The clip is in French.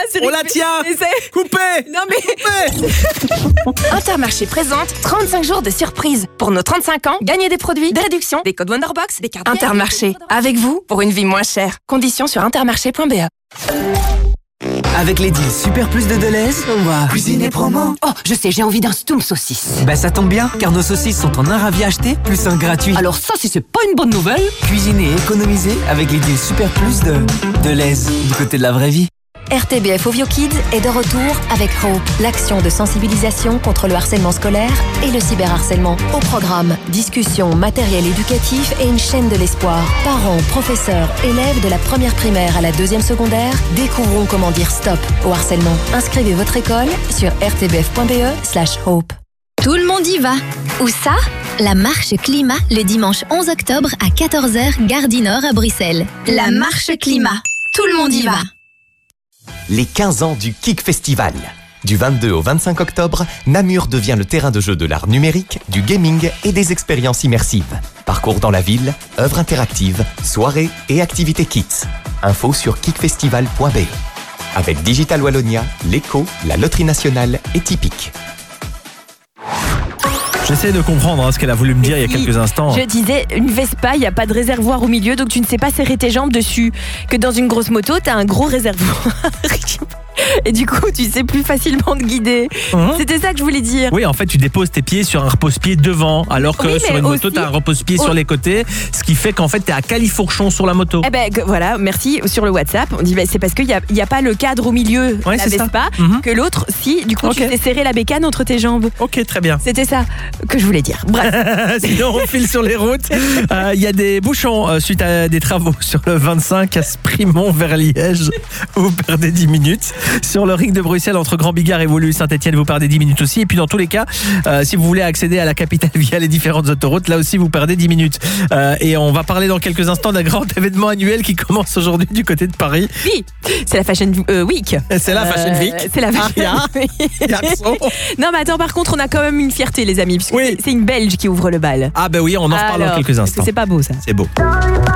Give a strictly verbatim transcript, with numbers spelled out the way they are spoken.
c'est On la tient. Coupé. Non mais... Intermarché présente trente-cinq jours de surprise. Pour nos trente-cinq ans, gagnez des produits, des réductions, des codes Wonderbox, des cartes... Intermarché, avec vous pour une vie moins chère. Conditions sur intermarché point b e. Avec les deals Super Plus de Deleuze, on va cuisiner promo. Oh, je sais, j'ai envie d'un stoum saucisse. Bah ça tombe bien, car nos saucisses sont en un ravi acheté, plus un gratuit. Alors ça, si c'est pas une bonne nouvelle. Cuisiner et économiser avec les deals Super Plus de Deleuze, du côté de la vraie vie. R T B F Ovio Kids est de retour avec Hope, l'action de sensibilisation contre le harcèlement scolaire et le cyberharcèlement. Au programme, discussions, matériel éducatif et une chaîne de l'espoir. Parents, professeurs, élèves de la première primaire à la deuxième secondaire, découvrons comment dire stop au harcèlement. Inscrivez votre école sur r t b f point b e slash hope. Tout le monde y va. Où ça ? La marche climat le dimanche onze octobre à quatorze heures, gare du Nord à Bruxelles. La marche climat. Tout le monde y va. Les quinze ans du Kik Festival. Du vingt-deux au vingt-cinq octobre, Namur devient le terrain de jeu de l'art numérique, du gaming et des expériences immersives. Parcours dans la ville, œuvres interactives, soirées et activités kids. Info sur kik festival point b e. Avec Digital Wallonia, l'Eco, la Loterie Nationale et Typique. J'essaie de comprendre hein, ce qu'elle a voulu me dire il y a quelques instants. Je disais, une Vespa, il n'y a pas de réservoir au milieu, donc tu ne sais pas serrer tes jambes dessus. Que dans une grosse moto, tu as un gros réservoir. Et du coup, tu sais plus facilement te guider. Mmh. C'était ça que je voulais dire. Oui, en fait, tu déposes tes pieds sur un repose-pied devant, alors que oui, sur une moto, tu as un repose-pied oh. sur les côtés, ce qui fait qu'en fait, tu es à califourchon sur la moto. Eh ben, que, voilà, merci. Sur le WhatsApp, on dit bah, c'est parce qu'il n'y a, y a pas le cadre au milieu ouais, de la Vespa, mmh. que l'autre, si, du coup, okay. tu sais serrer la bécane entre tes jambes. Ok, très bien. C'était ça que je voulais dire. Bref. Sinon, on file sur les routes. Il euh, y a des bouchons euh, suite à des travaux sur le vingt-cinq à Sprimont vers Liège. Vous perdez dix minutes. Sur le ring de Bruxelles entre Grand Bigard et Woluwe-Saint-Etienne, vous perdez dix minutes aussi. Et puis dans tous les cas, euh, si vous voulez accéder à la capitale via les différentes autoroutes, là aussi vous perdez dix minutes. Euh, et on va parler dans quelques instants d'un grand événement annuel qui commence aujourd'hui du côté de Paris. Oui, c'est la Fashion euh, Week. C'est la Fashion Week. Euh, c'est la Fashion Week. Non mais attends, par contre, on a quand même une fierté les amis, puisque oui. c'est une Belge qui ouvre le bal. Ah ben oui, on en reparle dans quelques instants. C'est pas beau ça. C'est beau.